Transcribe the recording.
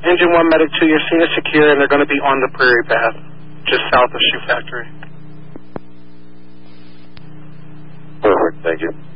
Engine 1, Medic 2, your scene is secure, and they're going to be on the Prairie Path, just south of Shoe Factory. Perfect, thank you.